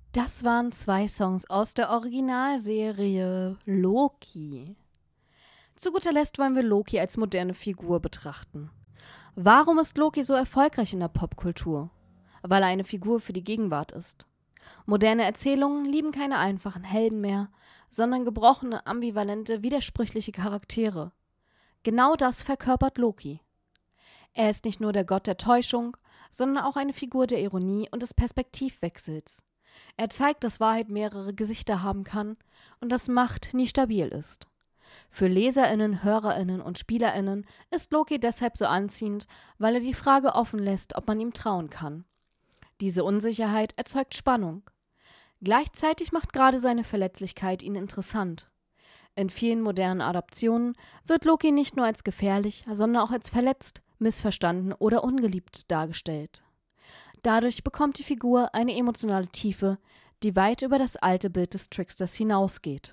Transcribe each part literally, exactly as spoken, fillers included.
Das waren zwei Songs aus der Originalserie Loki. Zu guter Letzt wollen wir Loki als moderne Figur betrachten. Warum ist Loki so erfolgreich in der Popkultur? Weil er eine Figur für die Gegenwart ist. Moderne Erzählungen lieben keine einfachen Helden mehr, sondern gebrochene, ambivalente, widersprüchliche Charaktere. Genau das verkörpert Loki. Er ist nicht nur der Gott der Täuschung, sondern auch eine Figur der Ironie und des Perspektivwechsels. Er zeigt, dass Wahrheit mehrere Gesichter haben kann und dass Macht nie stabil ist. Für LeserInnen, HörerInnen und SpielerInnen ist Loki deshalb so anziehend, weil er die Frage offen lässt, ob man ihm trauen kann. Diese Unsicherheit erzeugt Spannung. Gleichzeitig macht gerade seine Verletzlichkeit ihn interessant. In vielen modernen Adaptionen wird Loki nicht nur als gefährlich, sondern auch als verletzt, missverstanden oder ungeliebt dargestellt. Dadurch bekommt die Figur eine emotionale Tiefe, die weit über das alte Bild des Tricksters hinausgeht.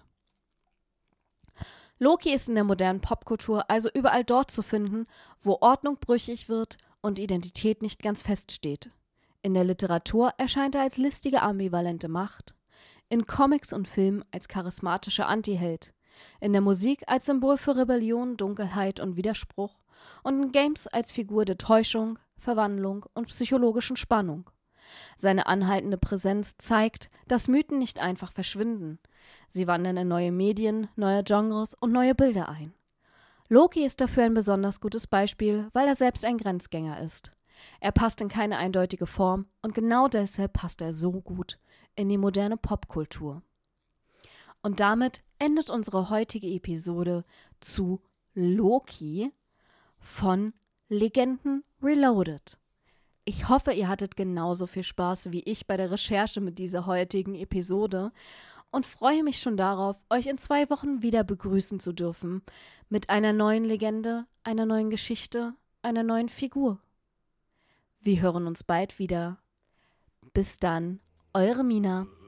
Loki ist in der modernen Popkultur also überall dort zu finden, wo Ordnung brüchig wird und Identität nicht ganz feststeht. In der Literatur erscheint er als listige, ambivalente Macht, in Comics und Filmen als charismatischer Antiheld, in der Musik als Symbol für Rebellion, Dunkelheit und Widerspruch und in Games als Figur der Täuschung, Verwandlung und psychologischen Spannung. Seine anhaltende Präsenz zeigt, dass Mythen nicht einfach verschwinden. Sie wandern in neue Medien, neue Genres und neue Bilder ein. Loki ist dafür ein besonders gutes Beispiel, weil er selbst ein Grenzgänger ist. Er passt in keine eindeutige Form und genau deshalb passt er so gut in die moderne Popkultur. Und damit endet unsere heutige Episode zu Loki von Legenden Reloaded. Ich hoffe, ihr hattet genauso viel Spaß wie ich bei der Recherche mit dieser heutigen Episode und freue mich schon darauf, euch in zwei Wochen wieder begrüßen zu dürfen mit einer neuen Legende, einer neuen Geschichte, einer neuen Figur. Wir hören uns bald wieder. Bis dann, eure Mina.